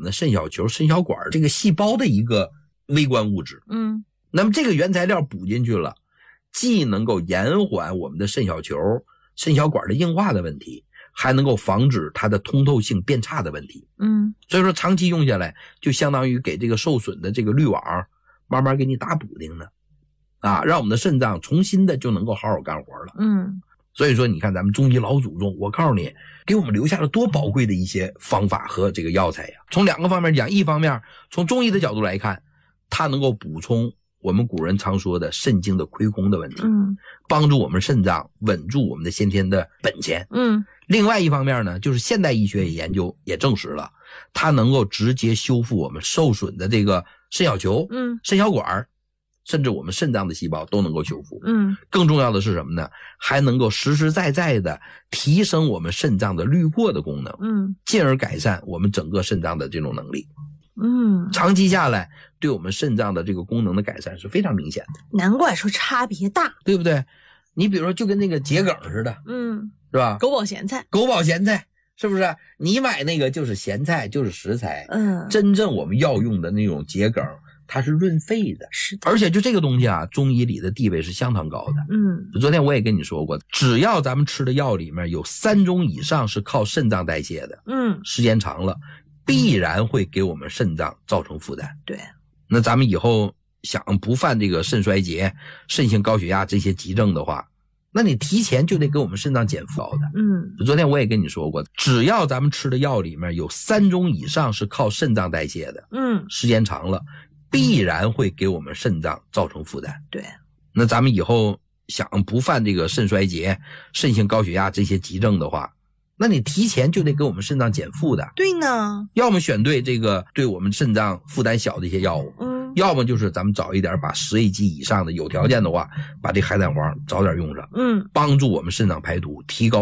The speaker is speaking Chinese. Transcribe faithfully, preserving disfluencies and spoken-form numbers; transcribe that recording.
的肾小球、肾小管这个细胞的一个微观物质。 嗯， 那么这个原材料补进去了，既能够延缓我们的肾小球、肾小管的硬化的问题，还能够防止它的通透性变差的问题。 嗯， 所以说长期用下来，就相当于给这个受损的这个滤网慢慢给你打补丁呢，啊，让我们的肾脏重新的就能够好好干活了。 嗯， 所以说你看咱们中医老祖宗，我告诉你，给我们留下了多宝贵的一些方法和这个药材呀。从两个方面讲，一方面从中医的角度来看，它能够补充我们古人常说的肾精的亏空的问题， 嗯， 帮助我们肾脏稳住我们的先天的本钱。 嗯， 另外一方面呢，就是现代医学也研究也证实了，它能够直接修复我们受损的这个肾小球、 嗯， 肾小管，甚至我们肾脏的细胞都能够修复。 嗯， 更重要的是什么呢？还能够实实在在的提升我们肾脏的滤过的功能， 嗯， 进而改善我们整个肾脏的这种能力。 嗯， 长期下来，对我们肾脏的这个功能的改善是非常明显的。 难怪说差别大， 对不对？你比如说就跟那个桔梗似的， 嗯， 是吧？ 狗宝咸菜， 狗宝咸菜是不是？你买那个就是咸菜，就是食材。 嗯， 真正我们要用的那种桔梗，它是润肺的。 是的， 而且就这个东西啊，中医里的地位是相当高的。 嗯， 昨天我也跟你说过，只要咱们吃的药里面有三种以上是靠肾脏代谢的， 嗯， 时间长了必然会给我们肾脏造成负担。 对， 那咱们以后想不犯这个肾衰竭、肾性高血压这些急症的话，那你提前就得给我们肾脏减负的。 嗯， 昨天我也跟你说过，只要咱们吃的药里面有三种以上是靠肾脏代谢的， 嗯， 时间长了必然会给我们肾脏造成负担。 对， 那咱们以后想不犯这个肾衰竭、肾性高血压这些急症的话，那你提前就得给我们肾脏减负的。 对呢， 要么选对这个对我们肾脏负担小的一些药物， 嗯， 要么就是咱们早一点把十 A G 以上的，有条件的话把这海胆黄早点用上， 嗯， 帮助我们肾脏排毒，提高